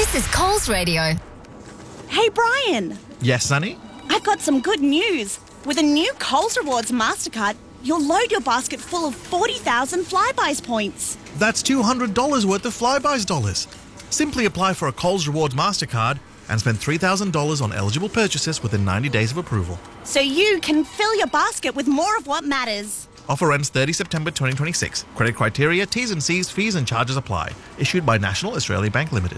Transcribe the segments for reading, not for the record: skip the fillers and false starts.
This is Coles Radio. Hey, Brian. Yes, Sonny? I've got some good news. With a new Coles Rewards MasterCard, you'll load your basket full of 40,000 Flybuys points. That's $200 worth of Flybuys dollars. Simply apply for a Coles Rewards MasterCard and spend $3,000 on eligible purchases within 90 days of approval. So you can fill your basket with more of what matters. Offer ends 30 September 2026. Credit criteria, T's and C's, fees and charges apply. Issued by National Australia Bank Limited.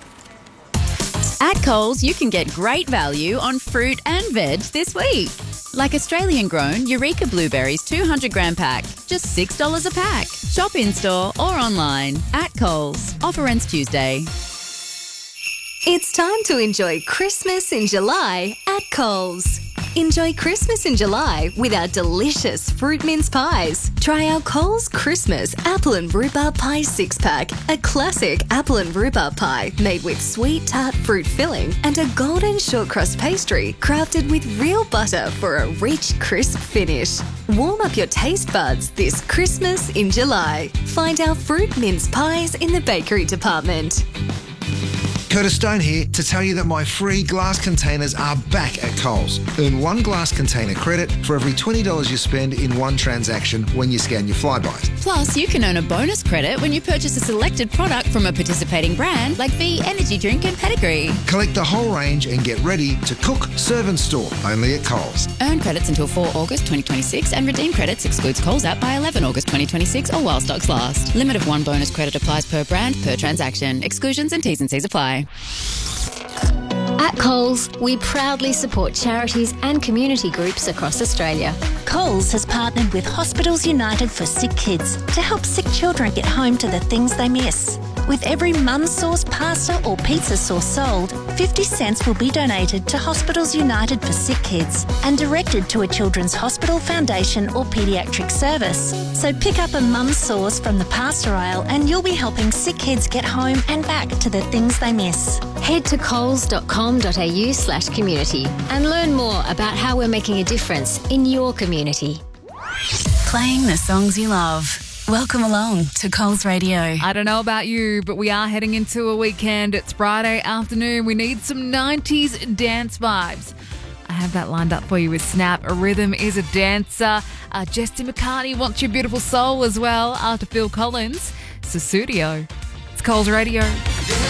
At Coles, you can get great value on fruit and veg this week. Like Australian-grown Eureka Blueberries 200-gram pack, just $6 a pack. Shop in-store or online. At Coles. Offer ends Tuesday. It's time to enjoy Christmas in July at Coles. Enjoy Christmas in July with our delicious fruit mince pies. Try our Coles Christmas apple and rhubarb pie 6-pack, a classic apple and rhubarb pie made with sweet tart fruit filling and a golden short crust pastry crafted with real butter for a rich, crisp finish. Warm up your taste buds this Christmas in July. Find our fruit mince pies in the bakery department. Curtis Stone here to tell you that my free glass containers are back at Coles. Earn one glass container credit for every $20 you spend in one transaction when you scan your Flybuys. Plus, you can earn a bonus credit when you purchase a selected product from a participating brand like V Energy Drink and Pedigree. Collect the whole range and get ready to cook, serve and store only at Coles. Earn credits until 4 August 2026 and redeem credits excludes Coles app by 11 August 2026 or while stocks last. Limit of one bonus credit applies per brand, per transaction. Exclusions and T's and C's apply. At Coles, we proudly support charities and community groups across Australia. Coles has partnered with Hospitals United for Sick Kids to help sick children get home to the things they miss. With every mum sauce, pasta or pizza sauce sold, 50 cents will be donated to Hospitals United for Sick Kids and directed to a Children's Hospital Foundation or paediatric service. So pick up a mum sauce from the pasta aisle and you'll be helping sick kids get home and back to the things they miss. Head to coles.com.au/community and learn more about how we're making a difference in your community. Playing the songs you love. Welcome along to Coles Radio. I don't know about you, but we are heading into a weekend. It's Friday afternoon. We need some 90s dance vibes. I have that lined up for you with Snap. A Rhythm is a dancer. Jesse McCartney wants your beautiful soul as well after Phil Collins. Sussudio. It's Coles Radio.